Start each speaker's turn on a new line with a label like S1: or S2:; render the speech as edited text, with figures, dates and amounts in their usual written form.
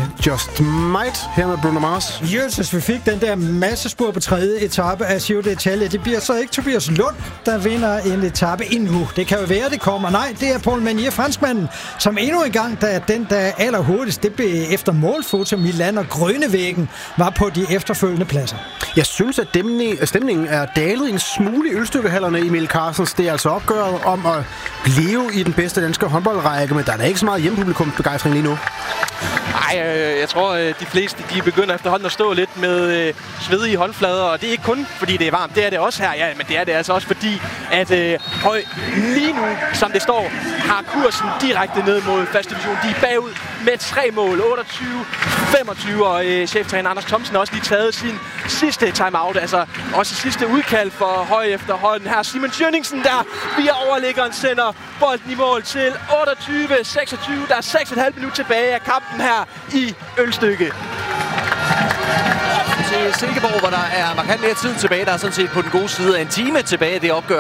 S1: Just Might her med Bruno Mars.
S2: Jesus, vi fik den der massespur på 3. etape af Giro d'Italia. Det bliver så ikke Tobias Lund, der vinder en etape endnu. Det kan jo være, det kommer. Nej, det er Paul Meunier, franskmanden, som endnu en gang, da den der allerhurtigst, det blev efter målfoto Milan og Grønnevæggen, var på de efterfølgende pladser.
S1: Jeg synes, at stemningen er dalet en smule i ølstykkehallerne, Emil Carstens. Det er altså opgøret om at leve i den bedste danske håndboldrække, men der er da ikke så meget hjemmepublikumsbegejstring lige nu.
S3: Nej, jeg tror, de fleste de begynder efterhånden at stå lidt med svedige håndflader, og det er ikke kun fordi det er varmt, det er det også her, ja, men det er det altså også fordi, at Høj lige nu, som det står, har kursen direkte ned mod første division. De er bagud med 3 mål, 28-25, og cheftræner Anders Thomsen har også lige taget sin sidste timeout, altså også sidste udkald for Høj efterhånden. Her Simon Tjørningsen, der via overliggeren sender bolden i mål til 28-26. Der er 6,5 minutter tilbage af kampen her i Ølstykke.
S4: Til Silkeborg, hvor der er markant mere tid tilbage. Der er sådan set på den gode side af en time tilbage det opgør.